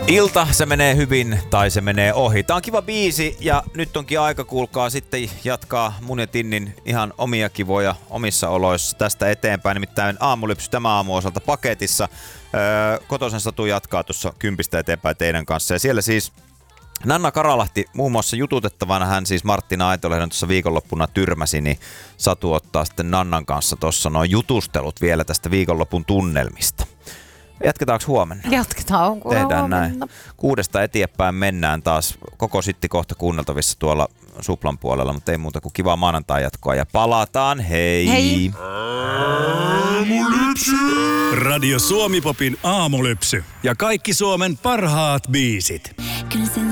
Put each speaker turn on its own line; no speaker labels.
Ilta, se menee hyvin tai se menee ohi. Tää on kiva biisi ja nyt onkin aika, kuulkaa, sitten jatkaa mun ja Tinnin ihan omia kivoja omissa oloissa tästä eteenpäin. Nimittäin aamulypsy tämä aamu osalta paketissa. Kotosen Satu jatkaa tuossa 10 eteenpäin teidän kanssa. Ja siellä siis Nanna Karalahti muun muassa jututettavana, hän siis Marttina Aitolehden tuossa viikonloppuna tyrmäsi, niin Satu ottaa sitten Nannan kanssa tuossa noin jutustelut vielä tästä viikonlopun tunnelmista. Jatketaanko huomenna?
Jatketaan
Tehdään
huomenna.
näin. 6 eteenpäin mennään taas. Koko sitti kohta kuunneltavissa tuolla Suplan puolella, mutta ei muuta kuin kivaa maanantai jatkoa ja palataan. Hei!
Hei!
Radio Suomi Popin aamulypsy ja kaikki Suomen parhaat biisit.
Kyllä sen